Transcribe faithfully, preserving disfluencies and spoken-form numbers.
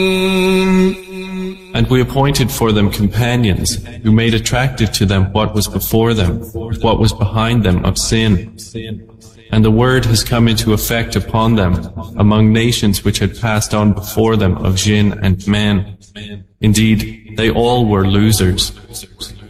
And we appointed for them companions, who made attractive to them what was before them, what was behind them of sin. And the word has come into effect upon them, among nations which had passed on before them of jinn and men. Indeed, they all were losers.